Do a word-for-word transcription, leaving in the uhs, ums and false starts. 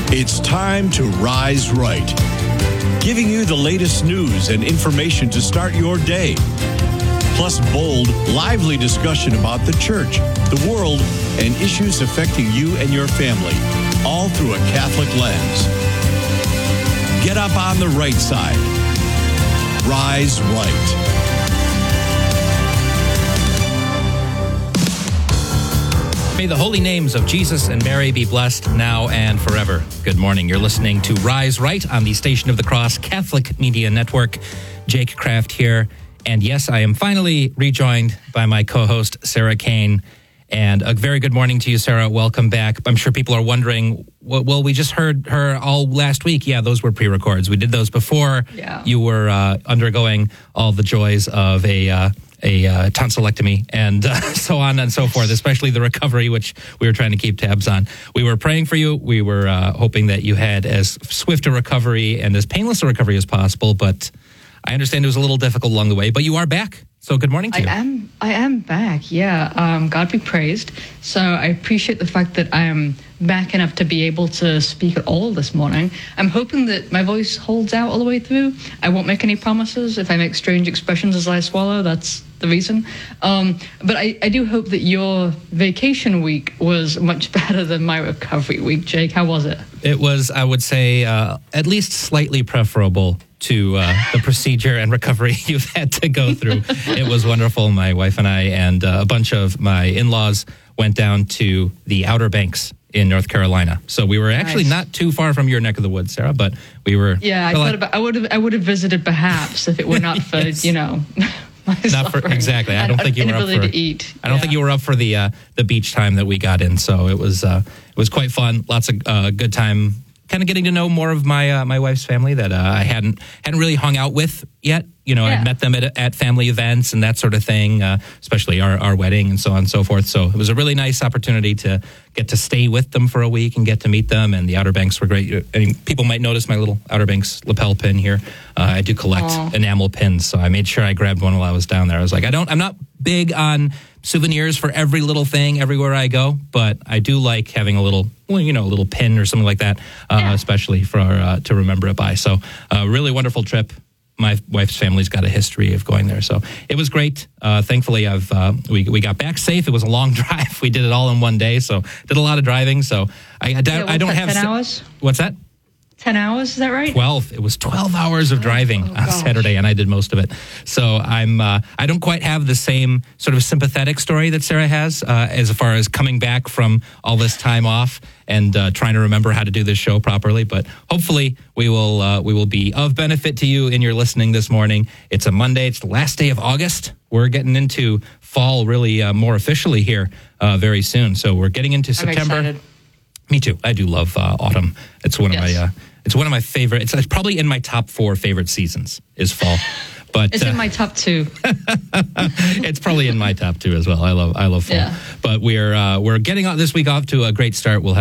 It's time to rise right, giving you the latest news and information to start your day. Plus bold, lively discussion about the church, the world, and issues affecting you and your family, all through a Catholic lens. Get up on the right side. Rise right. May the holy names of Jesus and Mary be blessed now and forever. Good morning. You're listening to Rise Right on the Station of the Cross Catholic Media Network. Jake Kraft here. And yes, I am finally rejoined by my co-host, Sarah Kane. And a very good morning to you, Sarah. Welcome back. I'm sure people are wondering, well, we just heard her all last week. Yeah, those were pre-records. We did those before yeah. you were uh, undergoing all the joys of a... Uh, a uh, tonsillectomy and uh, so on and so forth, especially the recovery, which we were trying to keep tabs on. We were praying for you. We were uh, hoping that you had as swift a recovery and as painless a recovery as possible, but I understand it was a little difficult along the way, but you are back. So good morning to I you. I am I am back, yeah. Um, God be praised. So I appreciate the fact that I am back enough to be able to speak at all this morning. I'm hoping that my voice holds out all the way through. I won't make any promises. If I make strange expressions as I swallow, that's the reason. Um, but I, I do hope that your vacation week was much better than my recovery week. Jake, how was it? It was, I would say, uh, at least slightly preferable to uh, the procedure and recovery you've had to go through. It was wonderful. My wife and I and uh, a bunch of my in-laws went down to the Outer Banks in North Carolina. So we were actually Nice. not too far from your neck of the woods, Sarah, but we were... Yeah, I well, thought about, I would have I would have visited perhaps if it were not for, Yes. you know... my Not for suffering exactly. I and don't think you were up inability for. to eat. I don't Yeah. think you were up for the uh, the beach time that we got in. So it was uh, it was quite fun. Lots of uh, good time. Kind of getting to know more of my uh, my wife's family that uh, I hadn't hadn't really hung out with yet. You know, Yeah. I'd met them at at family events and that sort of thing, uh, especially our, our wedding and so on and so forth. So it was a really nice opportunity to get to stay with them for a week and get to meet them. And the Outer Banks were great. And people might notice my little Outer Banks lapel pin here. Uh, I do collect Aw. enamel pins, so I made sure I grabbed one while I was down there. I was like, I don't, I'm not big on souvenirs for every little thing everywhere I go, but I do like having a little, well, you know, a little pin or something like that, uh, Yeah. especially for uh, to remember it by. So, a uh, really wonderful trip. My wife's family's got a history of going there, so it was great. Uh, thankfully, I've uh, we we got back safe. It was a long drive. We did it all in one day, so did a lot of driving. So I I, Yeah, I don't what's have that, ten si- hours? What's that? Ten hours, is that right? twelve. It was twelve hours of driving oh, on gosh. Saturday, and I did most of it. So I'm, uh, I don't quite have the same sort of sympathetic story that Sarah has, uh, as far as coming back from all this time off and uh, trying to remember how to do this show properly. But hopefully we will, uh, we will be of benefit to you in your listening this morning. It's a Monday. It's the last day of August. We're getting into fall really uh, more officially here uh, very soon. So we're getting into I'm September. excited. Me too. I do love uh, autumn. It's one of Yes. my. Uh, it's one of my favorite. It's, it's probably in my top four favorite seasons. Is fall, but It's uh, in my top two. it's probably in my top two as well. I love. I love fall. Yeah. But we're uh, we're getting on this week off to a great start. We'll have